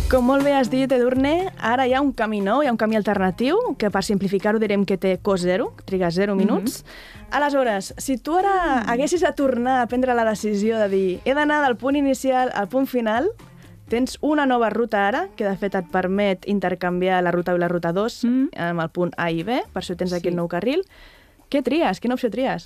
Com molt bé has dit, Edurne, ara hi ha un camí nou, hi ha un camí alternatiu, que per simplificar-ho direm que té cost zero, trigues 0 minuts. Aleshores, si tu ara haguessis de tornar a prendre la decisió de dir he d'anar del punt inicial al punt final, tens una nova ruta ara, que de fet et permet intercanviar la ruta 1 i la ruta 2 amb el punt A i B, per això tens aquí el nou carril. Què tries? Quina opció tries?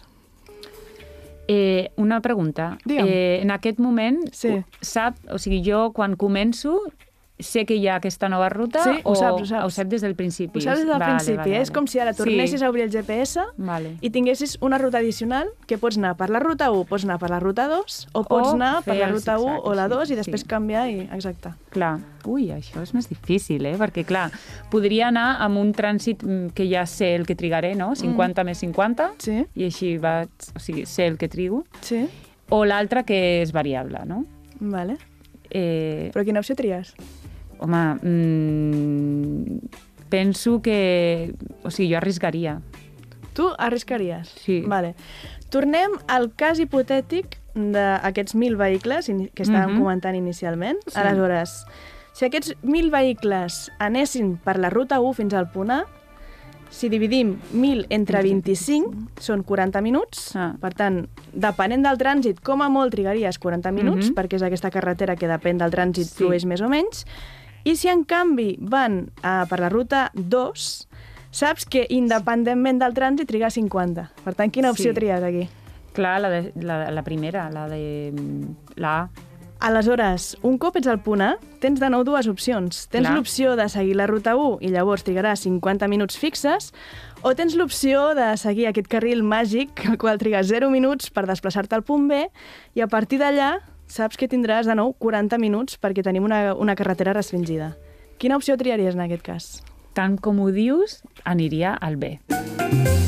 Una pregunta. En aquest moment, jo quan començo sé que hi ha aquesta nova ruta ho saps. Ho saps des del principi? Ho saps des del principi. És com si ara tornessis a obrir el GPS i tinguessis una ruta addicional que pots anar per la ruta 1, pots anar per la ruta 2 o pots anar per la ruta 1 o la 2 i després canviar i... Exacte. Clar. Ui, això és més difícil, perquè clar, podria anar amb un trànsit que ja sé el que trigaré, no? 50 més 50 i així vaig, sé el que trigo. Sí. O l'altra que és variable, no? Vale. Però quina opció tries? Home, penso que... jo arriscaria. Tu arriscaries? Sí. Vale. Tornem al cas hipotètic d'aquests 1.000 vehicles que estàvem comentant inicialment. Sí. Aleshores, si aquests 1.000 vehicles anessin per la ruta 1 fins al punt A, si dividim 1.000 entre 25, són 40 minuts. Per tant, depenent del trànsit, com a molt trigaries 40 minuts, perquè és aquesta carretera que depèn del trànsit, flueix més o menys. I si, en canvi, van per la ruta 2, saps que, independentment del trànsit, triga 50. Per tant, quina opció tries aquí? Clar, la primera, la A. Aleshores, un cop ets al punt A, tens de nou dues opcions. Tens l'opció de seguir la ruta 1 i llavors trigaràs 50 minuts fixes, o tens l'opció de seguir aquest carril màgic, el qual trigues 0 minuts per desplaçar-te al punt B, i a partir d'allà saps que tindràs de nou 40 minuts perquè tenim una carretera restringida. Quina opció triaries en aquest cas? Tant com ho dius, aniria al B.